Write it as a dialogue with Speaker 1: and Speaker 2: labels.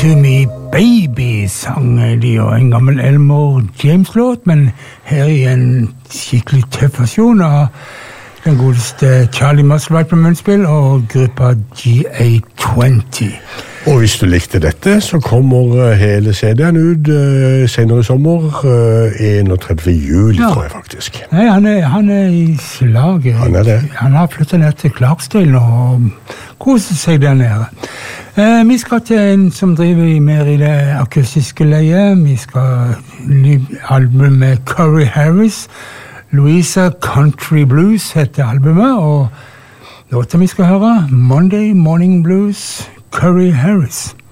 Speaker 1: to Me Baby sang de og en gammel Elmore James-låt, men her i en skikkelig tøff versjon av den godeste Charlie Musselwhite på munnspill og gruppa GA20.
Speaker 2: Og hvis du likte dette, så kommer hele CD-en ut senere i sommer, 31. juli, tror jeg faktisk.
Speaker 1: Nei, han er i slaget.
Speaker 2: Han er det.
Speaker 1: Han har flyttet ned til Clarksdale og koser seg der nede. Vi skal til en som driver mer i det akustiske leiet. Vi skal album med Corey Harris. Louisa Country Blues heter albumet, og låten vi skal høre, Monday Morning Blues, Corey Harris.